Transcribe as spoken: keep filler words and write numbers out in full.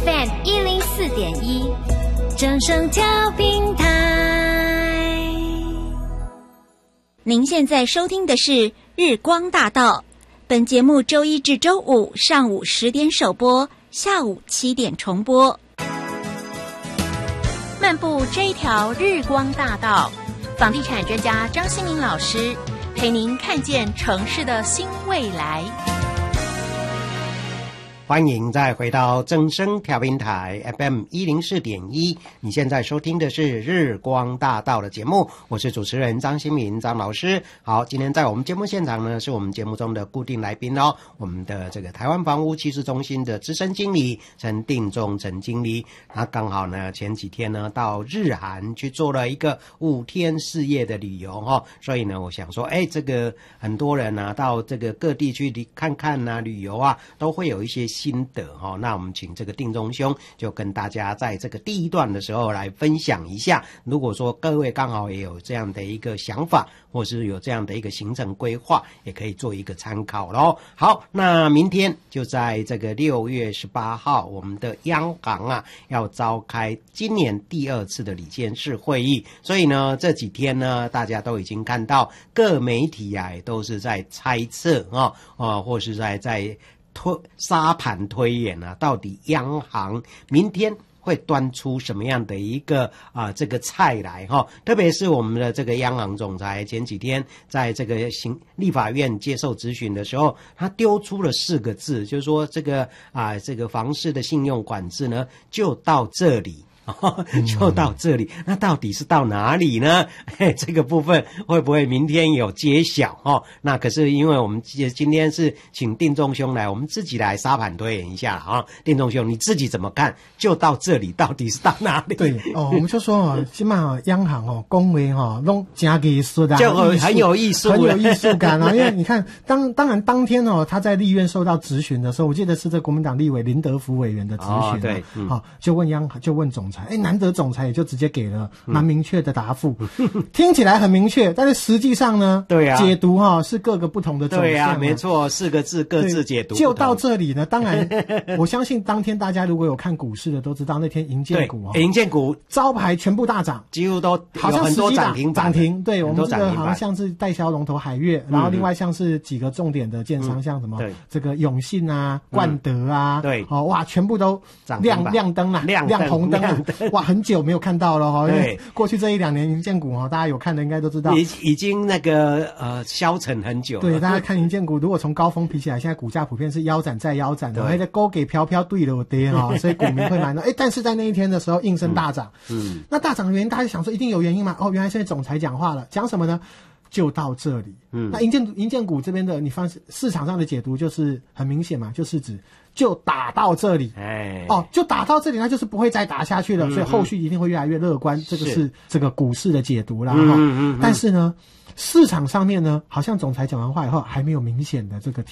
F M 一零四点一，正声调频台。 您现在收听的是日光大道，本节目周一至周五上午十点首播，下午七点重播。 漫步这一条日光大道，房地产专家张新民老师陪您看见城市的新未来。 欢迎再回到正声调频台 F M 一零四点一，你现在收听的是日光大道的节目，我是主持人张新民张老师。好，今天在我们节目现场呢，是我们节目中的固定来宾哦，我们的这个台湾房屋趋势中心的资深经理陈定中陈经理，他刚好呢前几天呢到日韩去做了一个五天四夜的旅游哦，所以呢我想说，哎，这个很多人呢、啊、到这个各地去看看啊旅游啊，都会有一些心得哈、哦，那我们请这个定中兄就跟大家在这个第一段的时候来分享一下。如果说各位刚好也有这样的一个想法，或是有这样的一个行程规划，也可以做一个参考咯。好，那明天就在这个六月十八号，我们的央行啊要召开今年第二次的理监事会议，所以呢这几天呢大家都已经看到各媒体啊也都是在猜测啊啊，或是在在推沙盘推演啊，到底央行明天会端出什么样的一个啊、呃、这个菜来哈？特别是我们的这个央行总裁前几天在这个行立法院接受质询的时候，他丢出了四个字，就是说这个啊、呃、这个房市的信用管制呢就到这里。就到这里，那到底是到哪里呢？嘿，这个部分会不会明天有揭晓哦？那可是因为我们今天是请定中兄来，我们自己来沙盘推演一下啊。定中兄，你自己怎么看？就到这里，到底是到哪里？ 对哦，我们就说哦，起码哦，央行哦，讲话哦，拢真艺术的， 就很有艺术， 很有艺术感啊。因为你看，当当然当天哦，他在立院受到质询的时候，我记得是这国民党立委林德福委员的质询、哦， 哦、对，好、 嗯哦，就问央就问总裁。哎，难得总裁也就直接给了蛮明确的答复、嗯，听起来很明确，但是实际上呢， 对啊， 解读哈、哦、是各个不同的走向、啊。 对啊，没错，四个字各自解读。 就到这里呢，当然，我相信当天大家如果有看股市的都知道，那天营建股哦， 营建股招牌全部大涨， 几乎都好像很多涨停涨停。对，我们这个好像像是代销龙头海悦、嗯，然后另外像是几个重点的建商，嗯、像什么这个永信啊、冠德啊， 对， 哦哇，全部都亮亮灯啦， 亮亮红灯了，哇，很久没有看到了哈，因为过去这一两年营建股哈，大家有看的应该都知道， 已已经那个呃消沉很久了。 对，大家看营建股，如果从高峰比起来，现在股价普遍是腰斩再腰斩的，还在勾给飘飘对了跌哈，所以股民会买到。哎，但是在那一天的时候应声大涨，嗯，那大涨的原因，大家想说一定有原因嘛？哦，原来现在总裁讲话了，讲什么呢？就到这里，嗯，那营建营建股这边的，你放市场上的解读就是很明显嘛，就是指就打到这里，哎，哦，就打到这里，那就是不会再打下去了，嗯、所以后续一定会越来越乐观，这个是这个股市的解读啦，哈、嗯嗯嗯。但是呢，市场上面呢，好像总裁讲完话以后还没有明显的这个